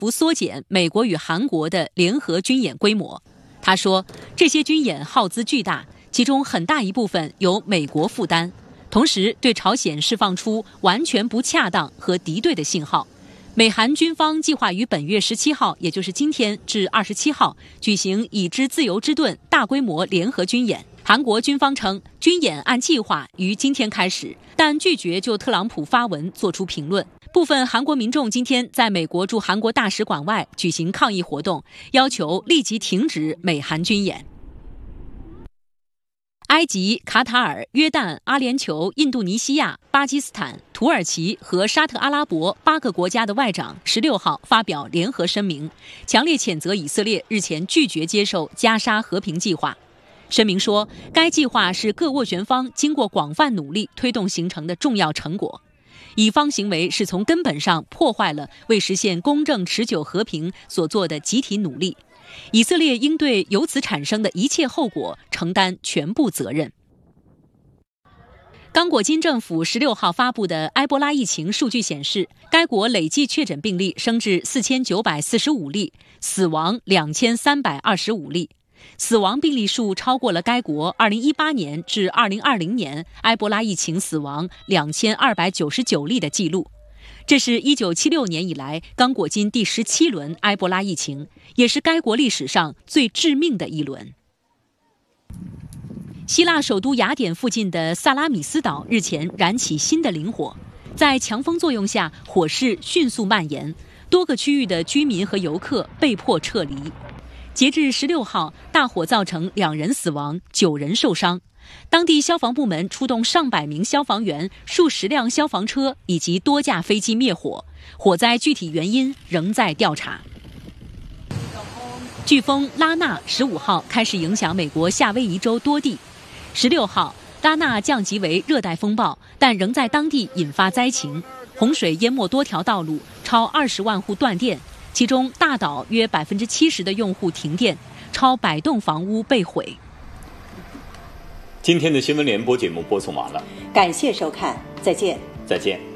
幅缩减美国与韩国的联合军演规模。他说，这些军演耗资巨大，其中很大一部分由美国负担，同时对朝鲜释放出完全不恰当和敌对的信号。美韩军方计划于本月17号，也就是今天至27号举行已知自由之盾大规模联合军演。韩国军方称，军演按计划于今天开始，但拒绝就特朗普发文做出评论。部分韩国民众今天在美国驻韩国大使馆外举行抗议活动，要求立即停止美韩军演。埃及、卡塔尔、约旦、阿联酋、印度尼西亚、巴基斯坦、土耳其和沙特阿拉伯8个国家的外长16号发表联合声明，强烈谴责以色列日前拒绝接受加沙和平计划。声明说，该计划是各斡旋方经过广泛努力推动形成的重要成果。以方行为是从根本上破坏了为实现公正持久和平所做的集体努力。以色列应对由此产生的一切后果承担全部责任。刚果金政府16号发布的埃博拉疫情数据显示，该国累计确诊病例升至4945例，死亡2325例。死亡病例数超过了该国2018年至2020年埃博拉疫情死亡2299例的记录。这是1976年以来刚果金第17轮埃博拉疫情，也是该国历史上最致命的一轮。希腊首都雅典附近的萨拉米斯岛日前燃起新的林火，在强风作用下，火势迅速蔓延，多个区域的居民和游客被迫撤离。截至16号，大火造成2人死亡，9人受伤。当地消防部门出动上百名消防员、数十辆消防车以及多架飞机灭火，火灾具体原因仍在调查。飓风拉纳15号开始影响美国夏威夷州多地。16号，拉纳降级为热带风暴，但仍在当地引发灾情，洪水淹没多条道路，超20万户断电，其中大岛约70%的用户停电，超100栋房屋被毁。 今天的新闻联播节目播送完了， 感谢收看，再见。 再见。